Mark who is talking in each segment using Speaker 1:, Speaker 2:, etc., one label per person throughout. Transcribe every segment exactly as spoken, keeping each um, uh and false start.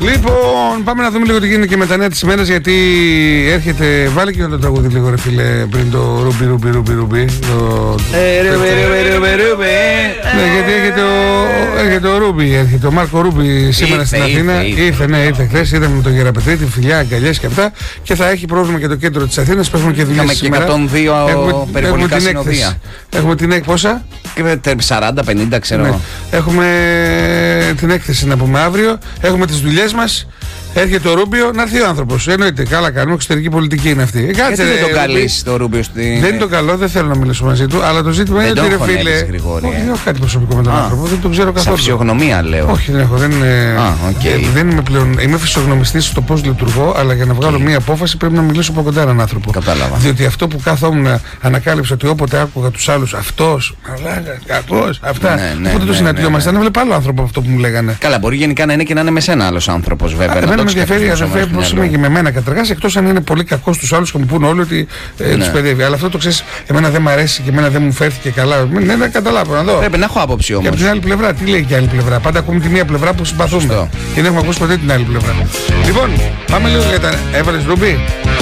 Speaker 1: Λοιπόν, πάμε να δούμε λίγο τι γίνεται και με τα νέα της ημέρας, γιατί έρχεται. Βάλε και το τραγούδι λίγο, ρε φίλε, πριν το ρούμπι, ρούμπι, ρούμπι, ρούμπι. Ναι, γιατί έρχεται ο, έρχεται ο Ρούμπι, έρχεται ο Μάρκο Ρούμπι σήμερα ήρθε, στην Αθήνα. Ήρθε, ήρθε, ναι, ήρθε χθες. Είδαμε με τον Γεραπετρίτη, φιλιά, αγκαλιές και αυτά. Και θα έχει πρόβλημα και το κέντρο της Αθήνας. Έχουμε και δουλειές σήμερα.
Speaker 2: εκατόν δύο περιβολικά συνοδεία.
Speaker 1: Έχουμε την έκθεση. Πόσα?
Speaker 2: σαράντα πενήντα, ξέρω.
Speaker 1: Ναι. Έχουμε την έκθεση να πούμε αύριο. Έχουμε τις δουλειές μας. Έρχεται ο Ρούμπιο, να έρθει ο άνθρωπος. Εννοείται, καλά κάνουμε, εξωτερική πολιτική είναι αυτή.
Speaker 2: Ε, κάτσε, γιατί δεν τον καλείς το Ρούμπιο στη...
Speaker 1: Δεν είναι το καλό, δεν θέλω να μιλήσω μαζί του, αλλά το ζήτημα είναι ότι ρε φίλε.
Speaker 2: Γρηγόρη,
Speaker 1: όχι, δεν έχω κάτι προσωπικό με τον Α, άνθρωπο, δεν τον ξέρω καθόλου.
Speaker 2: Στα φυσιογνωμία λέω.
Speaker 1: Όχι, δεν έχω, δεν είναι.
Speaker 2: Α, okay.
Speaker 1: Δεν είμαι πλέον. Είμαι φυσιογνωμιστής στο πώς λειτουργώ, αλλά για να βγάλω okay. μία απόφαση πρέπει να μιλήσω από κοντά έναν άνθρωπο.
Speaker 2: Κατάλαβα.
Speaker 1: Διότι αυτό που κάθόμουν ανακάλυψα ότι όποτε άκουγα τους άλλους, αυτός, μαλάκα, κακός, αυτά.
Speaker 2: Ναι, ναι,
Speaker 1: όποτε το συναντιόμασταν, έβλεπα άλλο άνθρωπο αυτό που μου λέγανε.
Speaker 2: Καλά, μπορεί γενικά να είναι και να είναι με σένα άλλο άνθρωπο βέβαια.
Speaker 1: Εμένα με ενδιαφέρει πώς είμαι και με μένα καταρχάς, εκτός αν είναι πολύ κακός στους άλλους και μου πούνε όλοι ότι ε, ναι. τους παιδεύει. Αλλά αυτό το ξέρεις, εμένα δεν μ' αρέσει και εμένα δεν μου φέρθηκε καλά. Ναι, να καταλάβω, να δω.
Speaker 2: Πρέπει να έχω άποψη όμως.
Speaker 1: Και από την άλλη πλευρά, τι λέει και η άλλη πλευρά. Πάντα ακούμε τη μία πλευρά που συμπαθούμε. Σωστό. Και δεν έχουμε ακούσει ποτέ την άλλη πλευρά. Λοιπόν, πάμε λίγο για τα. Έβαλες Ρούμπι.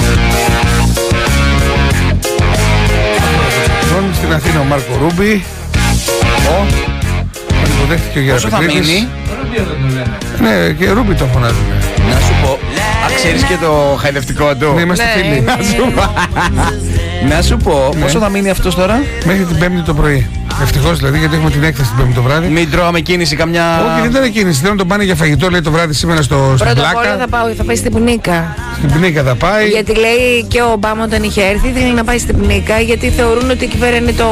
Speaker 1: Στην Αθήνα ο Μάρκο Ρούμπι. Ο. Υποδέχτηκε ο Γεραπετρίτης. Ναι, και Ρούμπι το φωνάζουν.
Speaker 2: Να σου πω, α, ξέρεις και το χαϊδευτικό του.
Speaker 1: Ναι, είμαστε
Speaker 3: ναι,
Speaker 1: φίλοι.
Speaker 3: ναι.
Speaker 2: Να σου πω,
Speaker 1: ναι.
Speaker 2: πόσο θα μείνει αυτός τώρα?
Speaker 1: Μέχρι την Πέμπτη το πρωί. Ευτυχώς δηλαδή, γιατί έχουμε την έκθεση την Πέμπτη το βράδυ.
Speaker 2: Μην τρώμε κίνηση καμιά.
Speaker 1: Όχι, δεν ήταν κίνηση. Θέλω να τον πάνε για φαγητό, λέει το βράδυ σήμερα στο Πλάκα.
Speaker 3: Πρώτα απ' όλα θα, πάω, θα πάει στην Πνίκα.
Speaker 1: Στην Πνίκα θα πάει.
Speaker 3: Γιατί λέει και ο Ομπάμα όταν είχε έρθει, ήθελε να πάει στην Πνίκα, γιατί θεωρούν ότι εκεί πέρα είναι το.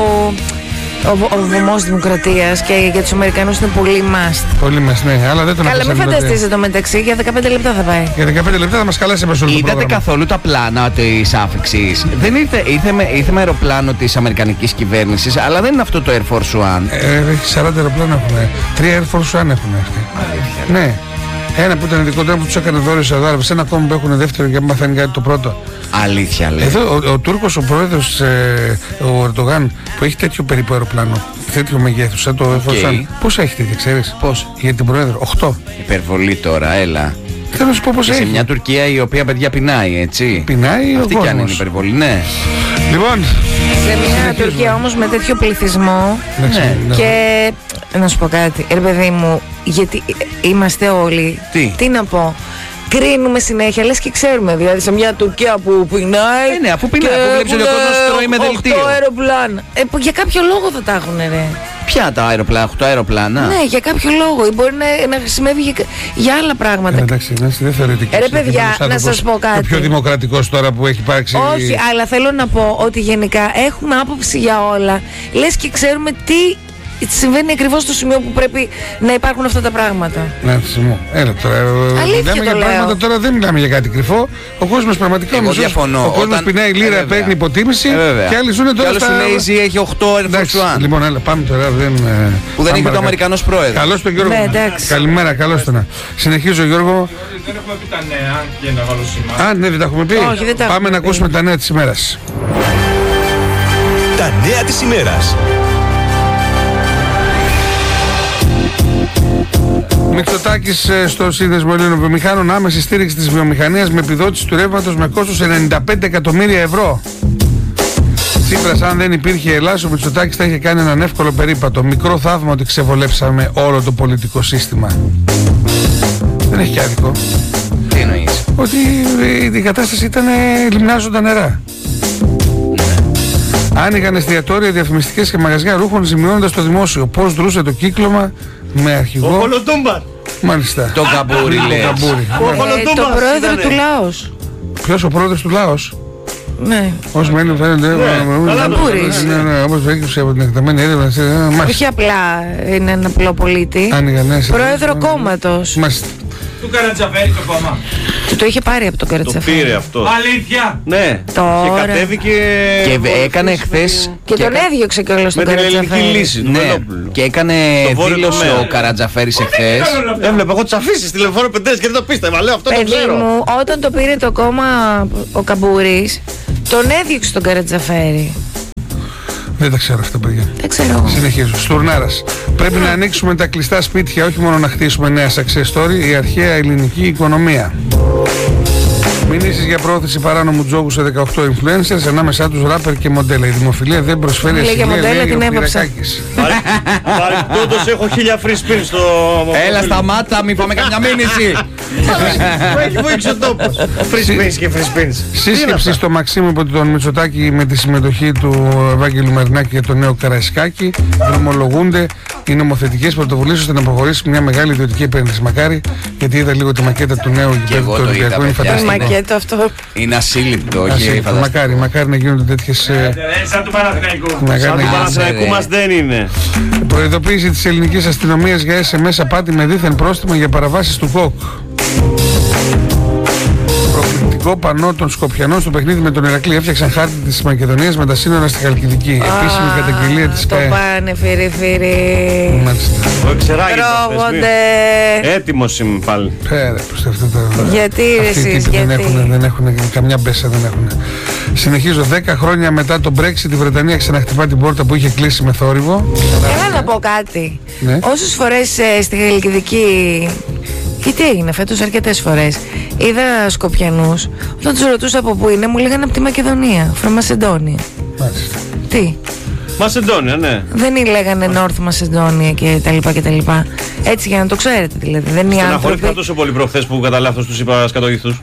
Speaker 3: Ο, ο βωμός δημοκρατίας και για τους Αμερικανούς είναι πολύ must.
Speaker 1: Πολύ must, ναι, αλλά δεν τον
Speaker 3: Καλά, μην φανταστείς το μεταξύ, για δεκαπέντε λεπτά θα πάει.
Speaker 1: Για δεκαπέντε λεπτά θα μας καλάσει μέσα όλο το πρόγραμμα.
Speaker 2: Είδατε καθόλου τα πλάνα της άφηξης? Δεν ήρθε, ήρθε, με, ήρθε με αεροπλάνο της Αμερικανικής κυβέρνησης, αλλά δεν είναι αυτό το Air Force One.
Speaker 1: Ε, έχει σαράντα αεροπλάνα έχουν. Τρία Air Force One έχουν αυτοί.
Speaker 2: Αλήθεια.
Speaker 1: Ναι. Ένα που ήταν δικό του, που τους έκανε δώρο οι Σαουδάραβες, ένα ακόμα που έχουν δεύτερο και μαθαίνει κάτι το πρώτο.
Speaker 2: Αλήθεια λέει.
Speaker 1: Εδώ ο, ο Τούρκος, ο πρόεδρος, ε, ο Ερντογάν, που έχει τέτοιο περίπου αεροπλάνο, τέτοιο μεγέθους, σαν το Air Force One. Πόσα έχει τέτοια, ξέρεις?
Speaker 2: Πώς?
Speaker 1: Για την πρόεδρο, οκτώ.
Speaker 2: Υπερβολή τώρα, έλα.
Speaker 1: Θέλω να σου πω πώς έχει.
Speaker 2: Σε μια Τουρκία η οποία παιδιά πεινάει, έτσι.
Speaker 1: Πεινάει ο
Speaker 2: αυτή κι αν είναι υπερβολή, ναι.
Speaker 1: Λοιπόν.
Speaker 3: Σε μια Τουρκία όμως με τέτοιο πληθυσμό.
Speaker 1: Ναι. Ναι.
Speaker 3: Και να σου πω κάτι, ρε παιδί μου, γιατί είμαστε όλοι.
Speaker 2: Τι,
Speaker 3: Τι να πω. Κρίνουμε συνέχεια, λες και ξέρουμε. Δηλαδή σε μια Τουρκία που πεινάει.
Speaker 2: Ε, ναι, αφού πεινάει, αφού βλέπεις ότι ο κόσμος τρώει με δελτίο.
Speaker 3: οκτώ αεροπλάνα. Ε, για κάποιο λόγο θα τα έχουν, ρε.
Speaker 2: Ποια τα αεροπλάνα, οκτώ αεροπλάνα?
Speaker 3: Ναι, για κάποιο λόγο. Ή μπορεί να, να χρησιμεύει για, για άλλα πράγματα.
Speaker 1: Ε, εντάξει, δεν θεωρητική.
Speaker 3: Ρε παιδιά, να σας πω κάτι.
Speaker 1: Το πιο δημοκρατικός τώρα που έχει υπάρξει.
Speaker 3: Όχι, αλλά θέλω να πω ότι γενικά έχουμε άποψη για όλα. Λες και ξέρουμε τι συμβαίνει ακριβώς στο σημείο που πρέπει να υπάρχουν αυτά τα πράγματα.
Speaker 1: Ναι, σημείο. Έλα τώρα.
Speaker 3: Αλήθεια
Speaker 1: μιλάμε
Speaker 3: το
Speaker 1: για
Speaker 3: λέω.
Speaker 1: πράγματα τώρα, δεν μιλάμε για κάτι κρυφό. Ο κόσμος πραγματικά
Speaker 2: εγώ
Speaker 1: νομίζω,
Speaker 2: διαφωνώ.
Speaker 1: ο κόσμος
Speaker 2: Όταν...
Speaker 1: πεινάει λίρα,
Speaker 2: ε,
Speaker 1: παίρνει υποτίμηση
Speaker 2: ε,
Speaker 1: και άλλοι ζουν τώρα.
Speaker 2: Κι
Speaker 1: στα...
Speaker 2: άλλος του Lazy έχει οκτώ Air Force One.
Speaker 1: Λοιπόν, έλα, πάμε τώρα. Δεν,
Speaker 2: που δεν είχε το Αμερικανός πρόεδρο.
Speaker 1: Καλώς τον Γιώργο.
Speaker 3: Ναι,
Speaker 1: καλημέρα, καλώς τον. Συνεχίζω, Γιώργο.
Speaker 4: Δεν έχουμε πει τα νέα για να βάλω σημάδι.
Speaker 1: Α, ναι, δεν τα έχουμε πει.
Speaker 3: Όχι, δεν τα
Speaker 1: πάμε
Speaker 3: έχουμε
Speaker 1: να
Speaker 3: πει.
Speaker 1: ακούσουμε τα νέα της ημέρας.
Speaker 5: Τα νέα της ημέρας.
Speaker 1: Μητσοτάκης στο Σύνδεσμο Ελλήνων Βιομηχάνων, άμεση στήριξη της βιομηχανίας με επιδότηση του ρεύματος με κόστος ενενήντα πέντε εκατομμύρια ευρώ. Τσίπρας, αν δεν υπήρχε Ελλάς, ο Μητσοτάκης θα είχε κάνει έναν εύκολο περίπατο. Μικρό θαύμα ότι ξεβολέψαμε όλο το πολιτικό σύστημα. Δεν έχει και άδικο.
Speaker 2: Τι εννοείς?
Speaker 1: Ότι η κατάσταση ήταν λιμνάζοντα νερά. Άνοιγαν εστιατόρια, διαφημιστικές και μαγαζιά ρούχων, ζημιώνοντας το δημόσιο. Πώς δρούσε το κύκλωμα με αρχηγό.
Speaker 4: Ο Κολοτούμπαρ.
Speaker 1: Μάλιστα.
Speaker 2: Το καμπούρι λέει.
Speaker 3: Ε, το πρόεδρο του Λάος.
Speaker 1: Ποιος ο πρόεδρος του Λάος?
Speaker 3: Ναι.
Speaker 1: Ως μένει φαίνεται.
Speaker 3: Καμπούρης.
Speaker 1: Ναι, ναι, όπως έκυψε από την εκταμένη έρευνα.
Speaker 3: Όχι απλά είναι ένα απλό πολίτη.
Speaker 1: Άνοιγαν, ναι.
Speaker 3: Πρόεδρο κόμματος.
Speaker 1: Μάλιστα.
Speaker 4: Του Καρατζαφέρη το κόμμα.
Speaker 3: Του το είχε πάρει από τον
Speaker 6: Το
Speaker 3: Καρατσαφή.
Speaker 6: πήρε αυτό.
Speaker 4: Αλήθεια.
Speaker 6: Ναι.
Speaker 3: Τώρα.
Speaker 6: Και κατέβηκε.
Speaker 2: Και έκανε χθες.
Speaker 3: Και τον έδιωξε κιόλας
Speaker 6: με
Speaker 3: τον
Speaker 6: την ελληνική
Speaker 3: Καρατσαφέρη.
Speaker 6: λύση του
Speaker 2: Ναι,
Speaker 6: Βελόπουλου.
Speaker 2: και έκανε
Speaker 6: Το βόρειο
Speaker 2: δήλωση
Speaker 6: τομέα.
Speaker 2: ο Καρατζαφέρης εχθές.
Speaker 6: Έβλεπα εγώ τις αφήσεις τηλεφόρο πεντές και δεν το πίστευα. Λέω αυτό το
Speaker 3: Παιδί
Speaker 6: ξέρω.
Speaker 3: μου, όταν το πήρε το κόμμα ο Καμπούρης, τον έδιωξε τον Καρατζαφέρη.
Speaker 1: Δεν τα ξέρω αυτά, παιδιά.
Speaker 3: Δεν ξέρω.
Speaker 1: Συνεχίζω. Στουρνάρας. Πρέπει να ανοίξουμε τα κλειστά σπίτια, όχι μόνο να χτίσουμε νέα success story, η αρχαία ελληνική οικονομία. Μηνύσεις για πρόθεση παράνομου τζόγου σε δεκαοκτώ influencers, ανάμεσά τους ράπερ και μοντέλα. Η δημοφιλία δεν προσφέρει
Speaker 3: ασυλία,
Speaker 1: λέει
Speaker 3: την
Speaker 1: ο
Speaker 3: έβαψα.
Speaker 1: Πυρακάκης.
Speaker 6: Παρεμπιπτόντως έχω χίλια free spin στο...
Speaker 2: Έλα σταμάτα, μην πάμε καμιά μήνυση.
Speaker 6: Μου έχει βοήξει ο τόπος. Free spins και free spins.
Speaker 1: Σύσκεψη στο Μαξίμου από τον Μητσοτάκη με τη συμμετοχή του Ευάγγελου Μαρινάκη και τον νέο Καραϊσκάκη. Δρομολογούνται οι νομοθετικές πρωτοβουλίες ώστε να προχωρήσει μια μεγάλη ιδιωτική επένδυση. Μακάρι, γιατί είδα λίγο τη μακέτα του νέου γηπέδου του Ολυμπιακού. Είναι φανταστικό.
Speaker 3: Αυτό.
Speaker 2: Είναι ασύλληπτο, όχι φανταστικό.
Speaker 1: Μακάρι, μακάρι να γίνονται τέτοιες.
Speaker 4: Σαν του Παναθηναϊκού.
Speaker 6: Σαν του Παναθηναϊκού μας δεν είναι.
Speaker 1: Προειδοποίηση της ελληνικής αστυνομίας για ες εμ ες απάτη με δίθεν πρόστιμα για παραβάσεις του ΚΟΚ. Προκλητικό πανό των Σκοπιανών στο παιχνίδι με τον Ηρακλή. Έφτιαξαν χάρτη της Μακεδονίας με τα σύνορα στη Χαλκιδική. Επίσημη καταγγελία της ΚΑΕ.
Speaker 3: Το πάνε φύρι φύρι.
Speaker 6: Το ξεράκι.
Speaker 3: Τρώγονται.
Speaker 6: Έτοιμος είμαι πάλι.
Speaker 1: Πέρα, προς αυτό το...
Speaker 3: Γιατί ρε εσείς,
Speaker 1: γιατί.
Speaker 3: γιατί.
Speaker 1: Δεν έχουν, δεν έχουν, καμιά μπέσα δεν έχουν. Συνεχίζω. δέκα χρόνια μετά το Brexit η Βρετανία ξαναχτυπά την πόρτα που είχε κλείσει με θόρυβο.
Speaker 3: Έλα να πω κάτι.
Speaker 1: Ναι.
Speaker 3: Όσες φορές ε, στη Χαλκιδική. Γιατί έγινε φέτος αρκετές φορές. Είδα Σκοπιανούς, όταν τους ρωτούσα από πού είναι, μου λέγανε από τη Μακεδονία, from Macedonia.
Speaker 1: Μάλιστα.
Speaker 3: Τι,
Speaker 6: Μασεντόνια, ναι.
Speaker 3: δεν λέγανε North Macedonia και τα λοιπά και τα λοιπά. Έτσι για να το ξέρετε δηλαδή, δεν είναι οι άνθρωποι.
Speaker 6: Στεναχωρήθηκα τόσο πολύ προχθές που κατά λάθος τους είπα σκατογήθους.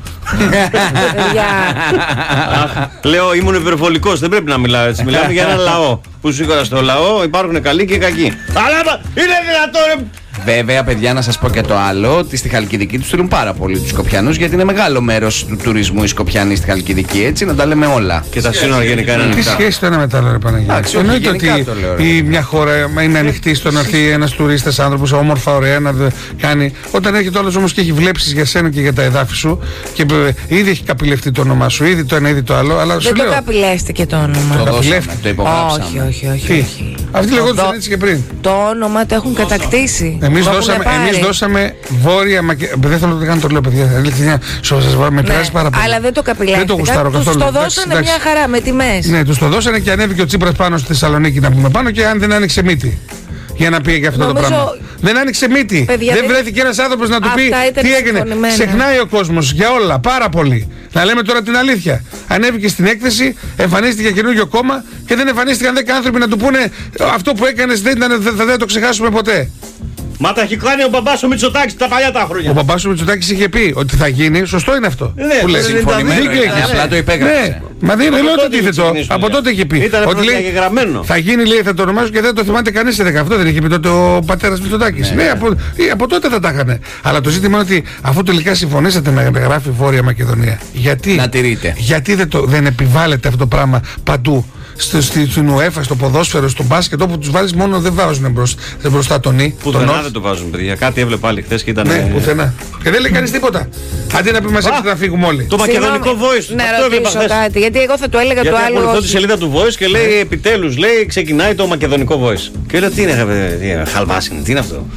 Speaker 6: Λέω ήμουν υπερβολικός, δεν πρέπει να μιλάω έτσι. Μιλάμε για ένα λαό. Που σίγουρα στο λαό υπάρχουν καλοί και κακοί. Αλλά είναι δυνατόν ρε.
Speaker 2: Βέβαια, παιδιά, να σας πω και το άλλο, ότι στη Χαλκιδική τους στείλουν πάρα πολύ τους Σκοπιανούς, γιατί είναι μεγάλο μέρος του τουρισμού οι Σκοπιανοί στη Χαλκιδική, έτσι, να τα λέμε όλα.
Speaker 6: Και τα σύνορα γενικά είναι
Speaker 1: Τι
Speaker 6: ανοιχτά.
Speaker 1: σχέση το ένα με το άλλο, ρε Παναγιώτη. Εννοείται ότι η μια χώρα είναι ανοιχτή στο να έρθει ένας τουρίστας άνθρωπος, όμορφα, ωραία, να κάνει. Όταν έρχεται όλος όμως και έχει βλέψεις για σένα και για τα εδάφη σου και ήδη έχει καπηλευτεί το όνομά σου, ήδη το ένα, ήδη το άλλο. Αλλά
Speaker 3: δεν το καπηλεύτηκε το όνομα.
Speaker 2: Το δώσαμε, το
Speaker 3: υπογράψαμε. Όχι, όχι, όχι. όχι.
Speaker 1: Αυτοί λεγόντουσαν έτσι και πριν.
Speaker 3: Το όνομα το έχουν κατακτήσει.
Speaker 1: Εμείς δώσαμε, εμείς δώσαμε βόρεια Μακεδονία. Δεν θέλω να το κάνω, το λέω, παιδιά. Ειλικρινά, με πειράζει πάρα πολύ.
Speaker 3: Αλλά δεν το καπηλεύτηκαν.
Speaker 1: Δεν το γουστάρω καθόλου.
Speaker 3: Τους το δώσανε μια χαρά με τιμές.
Speaker 1: Ναι, τους το δώσανε και ανέβηκε ο Τσίπρας πάνω στη Θεσσαλονίκη να πούμε πάνω και αν δεν άνοιξε μύτη. Για να πει για αυτό
Speaker 3: Νομίζω...
Speaker 1: το πράγμα. Δεν άνοιξε μύτη.
Speaker 3: Παιδιά,
Speaker 1: δεν
Speaker 3: δεν...
Speaker 1: βρέθηκε ένας άνθρωπος να του πει τι έγινε. Ξεχνάει ο κόσμος για όλα, πάρα πολύ. Να λέμε τώρα την αλήθεια. Ανέβηκε στην έκθεση, εμφανίστηκε καινούργιο κόμμα και δεν εμφανίστηκαν δέκα άνθρωποι να του πούνε αυτό που έκανες δεν, ήταν, δεν, δεν το ξεχάσουμε ποτέ.
Speaker 6: Μα τα έχει κάνει ο μπαμπάς ο Μητσοτάκης τα παλιά τα χρόνια.
Speaker 1: Ο μπαμπάς ο Μητσοτάκης είχε πει ότι θα γίνει, σωστό είναι αυτό.
Speaker 6: Ναι,
Speaker 1: που λέει.
Speaker 2: Συμφωνημένο είναι,
Speaker 1: είναι,
Speaker 2: απλά το υπέγραψε.
Speaker 1: Ναι, μα δεν είναι το αντίθετο. Από τότε είχε πει.
Speaker 6: Ήταν
Speaker 1: ότι λέει, θα γίνει, λέει, θα το ονομάζω και δεν το θυμάται κανείς σε δέκα. Αυτό δεν είχε πει τότε ο πατέρας Μητσοτάκης. Ναι, ναι, από, από τότε θα τα είχαν. Αλλά το ζήτημα είναι ότι αφού τελικά συμφωνήσατε να γράφει Βόρεια Μακεδονία, γιατί,
Speaker 2: να τηρείτε.
Speaker 1: Γιατί δεν, το, δεν επιβάλλεται αυτό το πράγμα παντού. Στο, στη, στην UEFA, στο ποδόσφαιρο, στο μπάσκετ, όπου τους βάλεις μόνο δεν βάζουν μπροστά, μπροστά τον Ι.
Speaker 6: Πουθενά δεν το βάζουν, παιδιά. Κάτι έβλεπα πάλι χθες και ήταν.
Speaker 1: Ναι, πουθενά. Και δεν λέει κανείς τίποτα. Αντί να πει μαζέψτε να φύγουμε όλοι.
Speaker 6: Το μακεδονικό voice.
Speaker 3: Να ρωτήσω κάτι, γιατί εγώ θα το έλεγα
Speaker 6: γιατί
Speaker 3: το άλλο.
Speaker 6: Ακολουθώ τη σελίδα του voice και λέει επιτέλους, λέει ξεκινάει το μακεδονικό voice. Και λέω τι είναι, χαλβάσινη, τι είναι αυτό.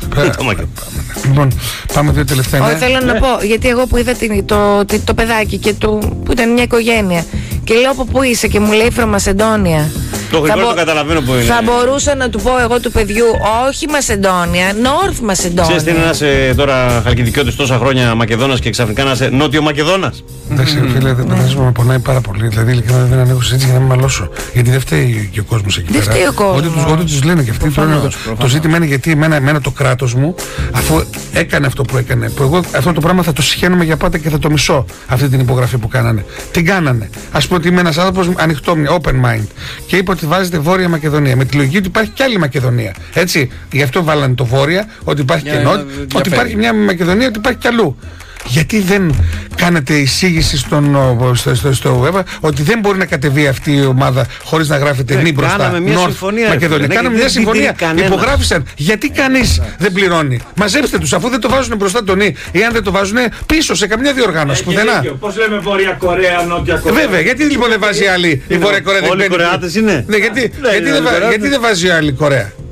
Speaker 1: Λοιπόν, πάμε δύο τελευταία.
Speaker 3: Όχι, θέλω να πω, γιατί εγώ που είδα το παιδάκι και που ήταν μια οικογένεια. Και λέω από πού είσαι και μου λέει from Macedonia.
Speaker 6: Το γρήγορα το καταλαβαίνω που είναι.
Speaker 3: Θα μπορούσα να του πω εγώ του παιδιού όχι Macedonia, North Macedonia.
Speaker 6: Ξέρεις τι είναι ένας ε, τώρα χαλκιδικιώτης τόσα χρόνια Μακεδόνας και ξαφνικά να είσαι Νότιο Μακεδόνας.
Speaker 1: Εντάξει, φίλε, δεν το με πονάει πάρα πολύ. Δηλαδή, ειλικρινά δεν ανέχω έτσι για να μην μαλώσω. Γιατί δεν φταίει και ο κόσμος εκεί πέρα.
Speaker 3: Δεν φταίει ο κόσμος.
Speaker 1: Ό,τι τους λένε και αυτοί. Το ζήτημα είναι γιατί εμένα, εμένα το κράτος μου, αφού έκανε αυτό που έκανε, που εγώ αυτό το πράγμα θα το συχαίνομαι για πάντα και θα το μισώ αυτή την υπογραφή που κάνανε. Την κάνανε. Ας πούμε ότι είμαι ένας άνθρωπος ανοιχτό, open mind. Και είπε ότι βάζετε Βόρεια Μακεδονία. Με τη λογική ότι υπάρχει και άλλη Μακεδονία. Έτσι. Γι' αυτό βάλανε το Βόρεια, ότι υπάρχει και Νότια, ότι υπάρχει μια Μακεδονία, ότι υπάρχει κι αλλού. Γιατί δεν κάνετε εισήγηση στον, στο, στο, στο web ότι δεν μπορεί να κατεβεί αυτή η ομάδα χωρίς να γράφετε νη μπροστά.
Speaker 6: Κάναμε μια συμφωνία.
Speaker 1: Μακεδονία. Ναι, κάναμε μια συμφωνία. Υπογράφησαν. Γιατί κανείς δεν πληρώνει. Μαζέψτε τους αφού δεν το βάζουν μπροστά τον νη ή αν δεν το βάζουν πίσω σε καμιά διοργάνωση. Πουθενά.
Speaker 4: Πώς λέμε Βόρεια Κορέα, Νότια Κορέα.
Speaker 1: Βέβαια, γιατί λοιπόν δεν βάζει άλλη η Βόρεια Κορέα.
Speaker 6: Όλοι οι Κορεάτες είναι.
Speaker 1: Ναι, γιατί δεν βάζει άλλη Κορέα.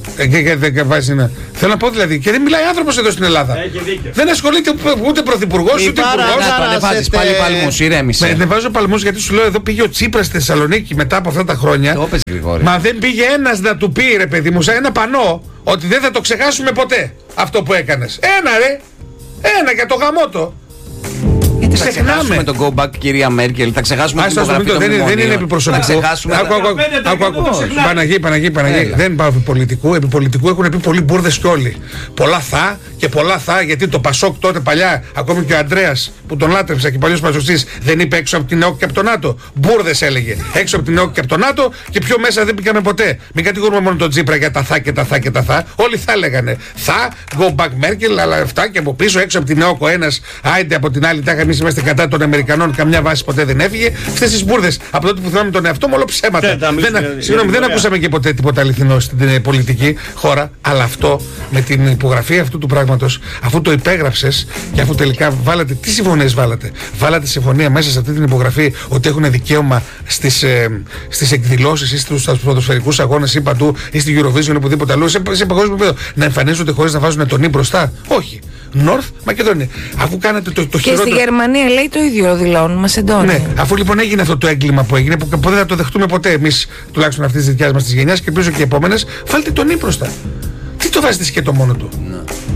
Speaker 1: Ε, και, και, και, και βάζει ένα. Θέλω να πω δηλαδή, και δεν μιλάει άνθρωπος εδώ στην Ελλάδα. Δεν ασχολείται ούτε πρωθυπουργός ούτε υπουργός.
Speaker 2: Να ανεβάζεις πάλι παλμούς, ηρέμησε.
Speaker 1: Με ανεβάζω παλμούς γιατί σου λέω εδώ πήγε ο Τσίπρας στη Θεσσαλονίκη μετά από αυτά τα χρόνια.
Speaker 2: Το πες, Γρηγόρη.
Speaker 1: Μα δεν πήγε ένας να του πει, ρε παιδί μου, σαν ένα πανό, ότι δεν θα το ξεχάσουμε ποτέ αυτό που έκανες. Ένα ρε, ένα για το γαμότο.
Speaker 2: Γιατί θα ξεχάσουμε τον go back, κυρία Μέρκελ, θα ξεχάσουμε την υπογραφή των μνημονίων.
Speaker 1: Δεν είναι επιπροσωπικό.
Speaker 2: Θα ξεχάσουμε.
Speaker 1: Παναγί, Παναγί, Παναγί. Δεν πάω επί πολιτικού. Επί πολιτικού έχουν πει πολλοί μπουρδες κι όλοι. Πολλά θα και πολλά θα, γιατί το Πασόκ τότε παλιά, ακόμη και ο Ανδρέας που τον λάτρεψα και παλιός Πασοστής, δεν είπε έξω από την ΕΟΚ και από τον ΝΑΤΟ. Μπουρδες έλεγε. Έξω από την ΕΟΚ και από τον ΝΑΤΟ και πιο μέσα δεν πήγαμε ποτέ. Μην κατηγορούμε μόνο τον Τσίπρα για τα θα και τα θα και τα θα. Όλοι θα λέγανε. Θα, go back Merkel, αλλά αυτά και από πίσω έξω από την ΕΟΚ ο ένας, άιντε από την άλλη, τάχα εμείς είμαστε κατά των Αμερικανών, καμιά βάση ποτέ δεν έφυγε. Αυτές τις μπουρδες από τότε που θυμάμαι τον εαυτό μου, όλο ψέματα. Συγγνώμη, δεν ακούσαμε και ποτέ τίποτα αληθινό στην πολιτική χώρα, αλλά αυτό με την υπογραφή αυτού του πράγματος, αφού το υπέγραψες και αφού τελικά βάλατε, τι συμφωνίες βάλατε? Βάλατε συμφωνία μέσα σε αυτή την υπογραφή ότι έχουν δικαίωμα στις, ε, στις εκδηλώσεις ή στους ποδοσφαιρικούς αγώνες ή παντού ή στη Eurovision ή οπουδήποτε αλλού, σε, σε παγκόσμιο επίπεδο, να εμφανίζονται χωρίς να βάζουν τον νι μπροστά? Όχι. North Μακεδονία. Αφού κάνατε το, το
Speaker 3: και
Speaker 1: χειρότερο.
Speaker 3: Και στη Γερμανία λέει το ίδιο, δηλώνουν, μας εντώνει.
Speaker 1: Ναι, αφού λοιπόν έγινε αυτό το έγκλημα που έγινε, που δεν θα το δεχτούμε ποτέ εμείς, τουλάχιστον αυτή τη δικιά μας τη γενιά και ελπίζω και οι επόμενες, βάλτε τον νι μπροστά. Τι το βάζετε σκέτο μόνο του? Ναι.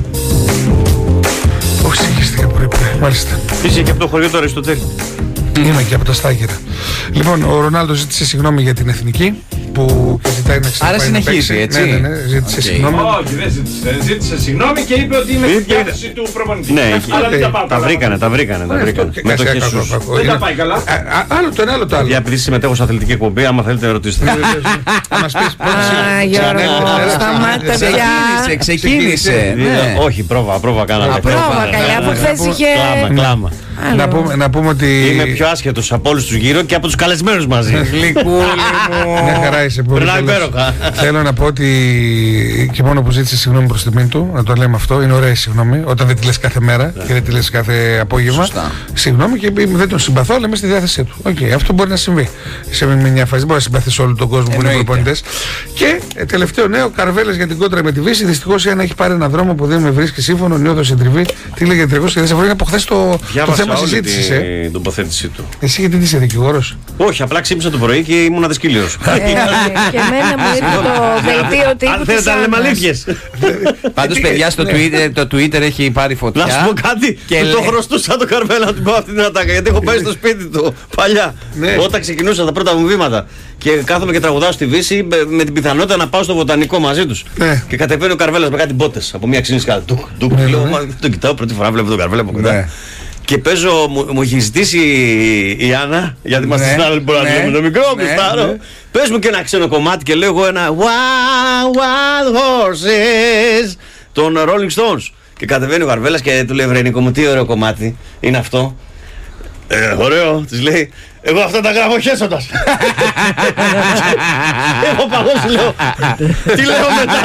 Speaker 1: Όχι, συγχύστηκα πολύ, μάλιστα.
Speaker 6: Είσαι και από το χωριό του Αριστοτέλη.
Speaker 1: Είμαι και από τα Στάγερα. Λοιπόν, ο Ρονάλντο ζήτησε συγγνώμη για την εθνική που ζητάει να ξαναπάει.
Speaker 2: Άρα συνεχίζει, έτσι.
Speaker 1: Ναι, ναι, ναι, ζήτησε okay. συγγνώμη.
Speaker 4: Όχι, δεν ζήτησε. Ζήτησε συγγνώμη και είπε ότι είναι στη διάθεση του προπονητή.
Speaker 6: Ναι, αλλά δεν τα πάει. Τα βρήκανε, τα βρήκανε. Τα βρήκανε.
Speaker 4: Με το Χεσούς. Δεν τα πάει καλά.
Speaker 1: Άλλο το ένα, άλλο το άλλο.
Speaker 6: Για επειδή συμμετέχω σε αθλητική εκπομπή, άμα θέλετε να ρωτήσετε.
Speaker 1: Θα μας πεις πώς.
Speaker 3: Α, Γιώργο, σταμάτα πια.
Speaker 2: Ξεκίνησε.
Speaker 6: Όχι, πρόβα, πρόβα κάναμε.
Speaker 3: Πρόβα, καλά, από χθες είχε.
Speaker 6: Κλάμα, κλάμα.
Speaker 1: Να πούμε, να πούμε ότι.
Speaker 6: Είμαι πιο άσχετος από όλους τους γύρω και από τους καλεσμένους μαζί.
Speaker 2: Γλυκούλη μου.
Speaker 1: Μια χαρά είσαι πολύ. Θέλω να πω ότι και μόνο που ζήτησε συγγνώμη προς τιμήν του, να το λέμε αυτό, είναι ωραία η συγγνώμη. Όταν δεν τη λες κάθε μέρα και δεν τη λες κάθε απόγευμα. Συγγνώμη και δεν τον συμπαθώ, αλλά είμαι στη διάθεσή του. Okay, αυτό μπορεί να συμβεί. Σε μια φάση δεν μπορεί να συμπαθείς όλο τον κόσμο που είναι προπονητές. Και ε, τελευταίο νέο, Καρβέλες για την κόντρα με τη Βύση. Δυστυχώς η Άννα έχει πάρει έναν δρόμο που δεν με βρίσκει σύμφωνο. Νιώθω συντριβή. Τι λέγεται τριγώς και δεν σε βρει από χθες το, το θέμα συζήτησης.
Speaker 6: Την ε. τοποθέτησή του.
Speaker 1: Εσύ γιατί είσαι δικηγόρος?
Speaker 6: Όχι, απλά ξύπνησα το πρωί και ήμουν δυσκύλιος.
Speaker 3: Και εμένα μου ήρθε το δελτίο τύπου.
Speaker 6: Αν θέλετε να λέμε αλήθειες.
Speaker 2: Πάντως, παιδιά, στο Twitter, το Twitter έχει πάρει φωτιά.
Speaker 6: Να σου πω κάτι.
Speaker 2: Και
Speaker 6: το χρωστούσα το Καρβέλα να του πω αυτή την ατάκα. Γιατί έχω πάει στο σπίτι του παλιά. Όταν ξεκινούσα τα πρώτα μου βήματα. Και κάθομαι και τραγουδάω στη Βύση με την πιθανότητα να πάω στο βοτανικό μαζί τους. Και κατεβαίνει ο Καρβέλας με κάτι μπότες από μια ξύνη σκάλα. Του τον κοιτάω πρώτη φορά, βλέπω τον Καρβέλα από κοντά. Και παίζω, μου, μου έχει ζητήσει η Άννα, γιατί είμαστε στην άλλη μπορεί να λέμε το μικρό μου στάρο. Πες μου και ένα ξένο κομμάτι και λέω εγώ ένα Wild Wild Horses των Rolling Stones. Και κατεβαίνει ο Καρβέλας και του λέει Βρενικό μου, τι ωραίο κομμάτι είναι αυτό. Ε, ωραίο, της λέει. Εγώ αυτά τα γράφω χέσοντας. Εγώ παγώς λέω. Τι λέω μετά?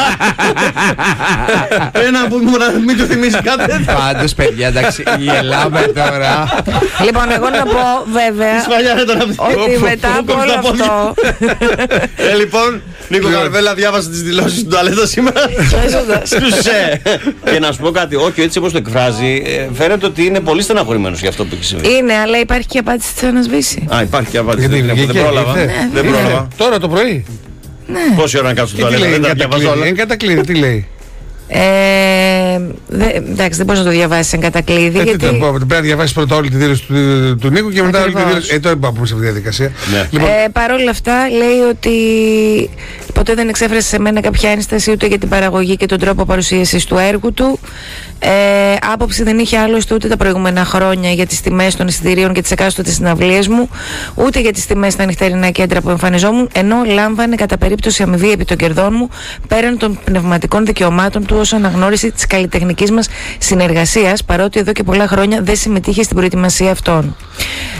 Speaker 6: Ένα που μου να μην του θυμίσει κάτι.
Speaker 2: Πάντως, παιδιά, εντάξει, γελάμε τώρα.
Speaker 3: Λοιπόν, εγώ να πω βέβαια ότι μετά από όλο αυτό.
Speaker 6: Ε, λοιπόν, Νίκο Καρβέλα διάβασε τις δηλώσεις του τουαλέτα σήμερα. Σκούσε. Και να σου πω κάτι, όχι έτσι όπως το εκφράζει, φαίνεται ότι είναι πολύ στεναχωρημένος για αυτό που έχει συμβεί.
Speaker 3: Είναι, αλλά υπάρχει και απάντηση της Άννας Βύση.
Speaker 6: Α, υπάρχει και απάντηση. Δεν πρόλαβα. Δεν πρόλαβα.
Speaker 1: Τώρα το πρωί.
Speaker 6: Πόση ώρα να κάτσω στο τουαλέτα, δεν τα διαβάζω όλα.
Speaker 1: Είναι κατακλείδη, τι λέει?
Speaker 3: Ε, δε, εντάξει, δεν μπορείς να το διαβάσεις εν κατακλείδη.
Speaker 1: Ε,
Speaker 3: γιατί...
Speaker 1: Πρέπει να διαβάσεις πρώτα όλη τη δήλωση του, του Νίκου και μετά όλη τη δήλωση. Ε, τώρα πάμε σε αυτή τη διαδικασία.
Speaker 6: Ναι.
Speaker 1: Λοιπόν...
Speaker 3: Ε, Παρ' όλα αυτά, λέει ότι ποτέ δεν εξέφρασε σε μένα κάποια ένσταση ούτε για την παραγωγή και τον τρόπο παρουσίασης του έργου του. Ε, άποψη δεν είχε άλλωστε ούτε τα προηγούμενα χρόνια για τις τιμές των εισιτηρίων και τις εκάστοτε συναυλίες μου, ούτε για τις τιμές στα νυχτερινά κέντρα που εμφανιζόμουν, ενώ λάμβανε κατά περίπτωση αμοιβή επί των κερδών μου πέραν των πνευματικών δικαιωμάτων του ως αναγνώριση της καλλιτεχνικής μας συνεργασίας, παρότι εδώ και πολλά χρόνια δεν συμμετείχε στην προετοιμασία αυτών.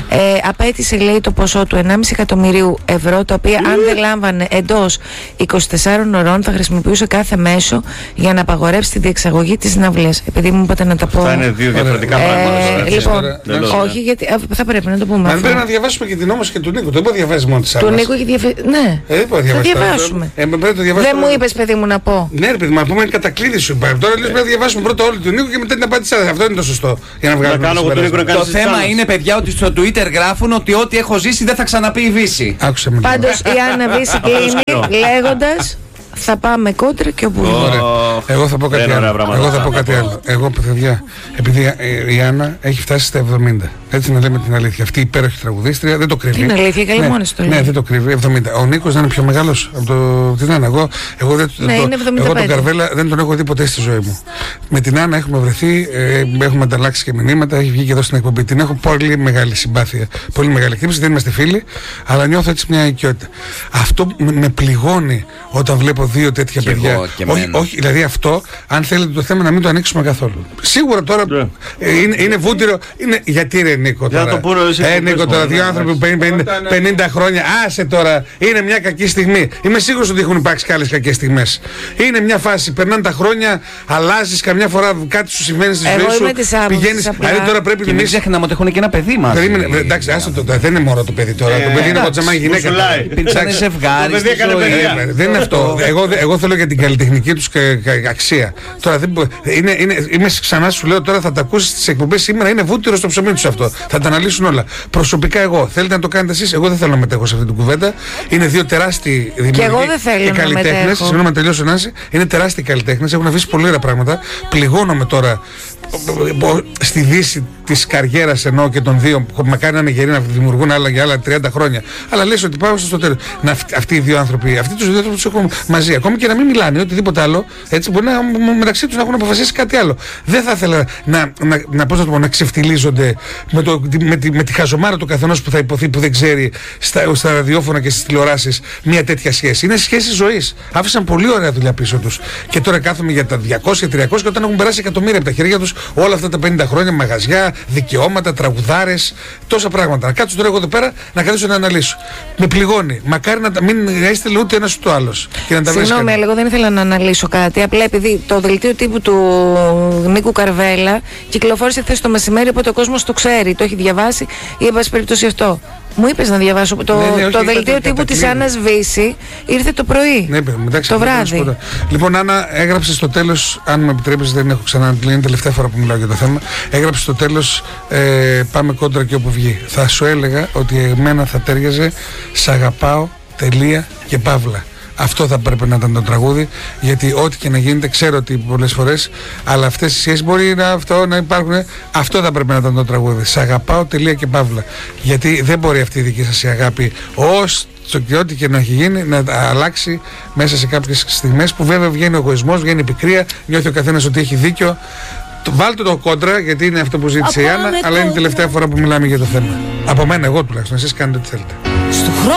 Speaker 3: Ε, απέτησε, λέει, το ποσό του ενάμιση εκατομμυρίου ευρώ, τα οποία αν δεν λάμβανε εντός είκοσι τεσσάρων ωρών θα χρησιμοποιούσε κάθε μέσο για να απαγορεύσει τη διεξαγωγή της συναυλίας. Επειδή μου είπατε να τα πω.
Speaker 6: Αυτά είναι δύο διαφορετικά ε, πράγματα.
Speaker 3: Ε, λοιπόν, όχι, γιατί α, θα πρέπει να το πούμε.
Speaker 1: Αν πρέπει να διαβάσουμε και την όμως και του Νίκου. Δεν μπορεί να διαβάζει μόνο τη
Speaker 3: Του Νίκου έχει διαβάσει. Ναι,
Speaker 1: ε,
Speaker 3: θα διαβάσουμε.
Speaker 1: Ε,
Speaker 3: δεν μου είπες, παιδί μου, να πω.
Speaker 1: Ναι, ρε παιδί, μα πούμε κατακλείδη σου. Τώρα λες πρέπει να διαβάσουμε πρώτα όλη του Νίκου και μετά την απάντησή. Αυτό είναι το σωστό. Για να βγάλουμε
Speaker 2: το θέμα είναι, παιδιά, ότι στο Twitter γράφουν ότι ό,τι έχω ζήσει δεν θα ξαναπεί η Βύση.
Speaker 1: Άκουσε με.
Speaker 3: Πάντως η Άννα Βύση κλείνει λέγοντας θα πάμε κόντρα και όπου
Speaker 1: Ωραία. Εγώ θα πω κάτι άλλο. Εγώ θα πω κάτι άλλο. Εγώ, παιδιά, επειδή η Άννα έχει φτάσει στα εβδομήντα. Έτσι να λέμε την αλήθεια. Αυτή η υπέροχη τραγουδίστρια δεν το κρύβει.
Speaker 3: Την αλήθεια, καλή μόνη του.
Speaker 1: Ναι, δεν το κρύβει. εβδομήντα. Ο Νίκος δεν είναι πιο μεγάλος από το... την Άννα. Εγώ, εγώ, δεν,
Speaker 3: ναι, το,
Speaker 1: εγώ τον Καρβέλα δεν τον έχω δει ποτέ στη ζωή μου. Με την Άννα έχουμε βρεθεί, ε, έχουμε ανταλλάξει και μηνύματα. Έχει βγει και εδώ στην εκπομπή. Την έχω πολύ μεγάλη συμπάθεια. Πολύ μεγάλη εκτίμηση. Δεν είμαστε φίλοι, αλλά νιώθω έτσι μια οικειότητα. Αυτό με πληγώνει όταν βλέπω δύο τέτοια και παιδιά. Όχι, όχι, δηλαδή αυτό, αν θέλετε το θέμα να μην το ανοίξουμε καθόλου. Σίγουρα τώρα yeah. ε, είναι, είναι βούτυρο. Είναι, γιατί ρε Νίκο τώρα. Το πούνε, ε, Νίκο τώρα, δύο άνθρωποι που πενήντα χρόνια. Άσε τώρα, είναι μια κακή στιγμή. Είμαι σίγουρος ότι έχουν υπάρξει και άλλες κακές στιγμές. Είναι μια φάση, περνάνε τα χρόνια, αλλάζεις καμιά φορά, κάτι σου συμβαίνει στη ζωή σου. Πηγαίνεις. Δηλαδή τώρα πρέπει
Speaker 2: να μην ξεχνάμε ότι έχουν και ένα παιδί μας.
Speaker 1: Εντάξει, άσε το, δεν είναι μόνο το παιδί τώρα. Το παιδί είναι από τσαμά γυναίκα.
Speaker 2: Υπήρξαν ζευγάρι.
Speaker 1: Δεν είναι αυτό. Εγώ θέλω για την καλλιτεχνική τους αξία. Τώρα δεν μπο... είναι, είναι, είμαι ξανά σου λέω τώρα θα τα ακούσεις στις εκπομπές σήμερα. Είναι βούτυρο στο ψωμί τους αυτό. Θα τα αναλύσουν όλα. Προσωπικά εγώ. Θέλετε να το κάνετε εσείς. Εγώ δεν θέλω να μετέχω σε αυτή την κουβέντα. Είναι δύο τεράστιοι δημιουργοί καλλιτέχνες. Συγγνώμη να τελειώσω, Νάση. Είναι τεράστιοι καλλιτέχνες. Έχουν αφήσει πολύ ωραία πράγματα. Πληγώνομαι τώρα στη δύση της καριέρας ενώ και των δύο που μακάρι να είναι γεροί να δημιουργούν άλλα για άλλα τριάντα χρόνια. Αλλά λες ότι πάω στο τέλος. Να, αυτοί οι δύο άνθρωποι, αυτοί τους δύο άνθρωπους τους έχουν μαζί. Ακόμη και να μην μιλάνε οτιδήποτε άλλο, έτσι μπορεί να μεταξύ τους να έχουν αποφασίσει κάτι άλλο. Δεν θα ήθελα να, να, να, πώς να, το πω, να ξεφτιλίζονται με, το, με, τη, με τη χαζομάρα του καθενός που θα υποθεί που δεν ξέρει στα, στα ραδιόφωνα και στις τηλεοράσεις μια τέτοια σχέση. Είναι σχέση ζωής. Άφησαν πολύ ωραία δουλειά πίσω τους. Και τώρα κάθομαι για τα διακόσια τριακόσια και όταν έχουν περάσει εκατομμύρια από τα χέρια τους όλα αυτά τα πενήντα χρόνια, μαγαζιά, δικαιώματα, τραγουδάρες, τόσα πράγματα. Να κάτσω τώρα εγώ εδώ πέρα να καθίσω να αναλύσω. Με πληγώνει. Μακάρι να μην έστειλε ούτε ένας ούτε ο άλλος.
Speaker 3: Συγγνώμη, εγώ δεν ήθελα να αναλύσω κάτι. Απλά επειδή το δελτίο τύπου του Νίκου Καρβέλα κυκλοφόρησε χθες το μεσημέρι, οπότε ο κόσμος το ξέρει, το έχει διαβάσει ή εν πάση περιπτώσει αυτό. Μου είπες να διαβάσω. Το, ναι, ναι, όχι, το δελτίο τύπου της Άννας Βύση ήρθε το πρωί.
Speaker 1: Ναι, εντάξει,
Speaker 3: το βράδυ.
Speaker 1: Λοιπόν, Άννα, έγραψε στο τέλος, αν με επιτρέπεις, δεν έχω ξαναπλύνει, είναι τελευταία φορά που μιλάω για το θέμα. Έγραψε στο τέλος, ε, πάμε κόντρα και όπου βγει. Θα σου έλεγα ότι εμένα θα τέριαζε σ' αγαπάω, τελεία και παύλα. Αυτό θα πρέπει να ήταν το τραγούδι, γιατί ό,τι και να γίνεται, ξέρω ότι πολλές φορές, αλλά αυτές οι σχέσεις μπορεί να, αυτό, να υπάρχουν. Αυτό θα πρέπει να ήταν το τραγούδι. Σ' αγαπάω, τελεία και παύλα. Γιατί δεν μπορεί αυτή η δική σας η αγάπη, ως και ό,τι και να έχει γίνει, να αλλάξει μέσα σε κάποιες στιγμές που βέβαια βγαίνει ο εγωισμός, βγαίνει η πικρία, νιώθει ο καθένας ότι έχει δίκιο. Βάλτε το κόντρα, γιατί είναι αυτό που ζήτησε η Άννα, αλλά είναι η τελευταία φορά που μιλάμε για το θέμα. Από μένα, εγώ τουλάχιστον. Εσείς κάνετε ό,τι θέλετε.